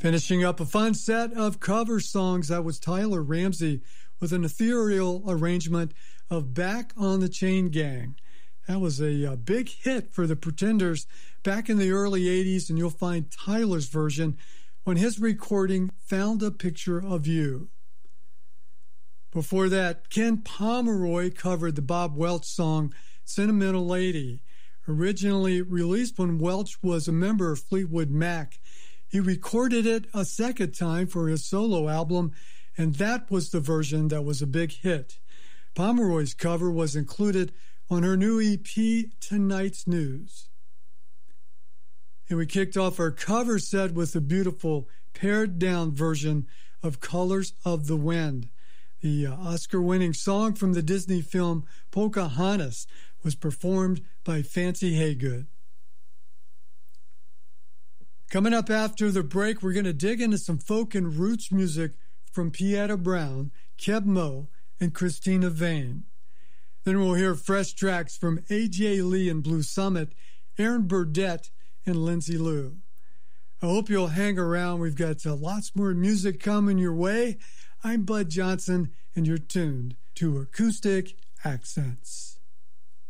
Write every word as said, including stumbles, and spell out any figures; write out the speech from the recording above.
Finishing up a fun set of cover songs, that was Tyler Ramsey with an ethereal arrangement of Back on the Chain Gang. That was a, a big hit for the Pretenders back in the early eighties, and you'll find Tyler's version on his recording, Found a Picture of You. Before that, Ken Pomeroy covered the Bob Welch song, Sentimental Lady. Originally released when Welch was a member of Fleetwood Mac, he recorded it a second time for his solo album, and that was the version that was a big hit. Pomeroy's cover was included on her new E P, Tonight's News. And we kicked off our cover set with a beautiful pared-down version of Colors of the Wind. The uh, Oscar-winning song from the Disney film Pocahontas was performed by Fancy Haygood. Coming up after the break, we're going to dig into some folk and roots music from Pietta Brown, Keb Mo, and Christina Vane. Then we'll hear fresh tracks from A J Lee and Blue Summit, Aaron Burdett, and Lindsay Lou. I hope you'll hang around. We've got uh, lots more music coming your way. I'm Bud Johnson, and you're tuned to Acoustic Accents.